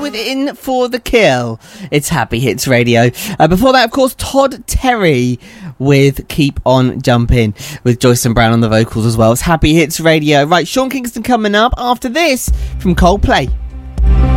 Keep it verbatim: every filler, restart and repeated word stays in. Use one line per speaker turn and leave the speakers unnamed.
with In For The Kill. It's Happy Hits Radio. Uh, before that, of course, Todd Terry with Keep On Jumping, with Joyce Brown on the vocals as well. It's Happy Hits Radio. Right, Sean Kingston coming up after this from Coldplay.